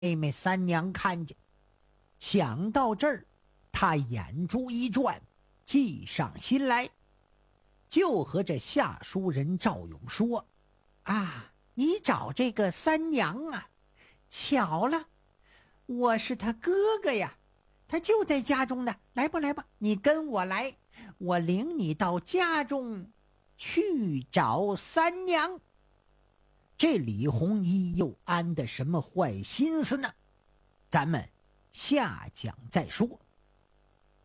妹妹三娘看见。想到这儿，他眼珠一转，计上心来，就和这下书人赵勇说：啊，你找这个三娘啊，巧了，我是他哥哥呀，他就在家中呢。来吧来吧，你跟我来，我领你到家中去找三娘。这李红一又安的什么坏心思呢？咱们下讲再说。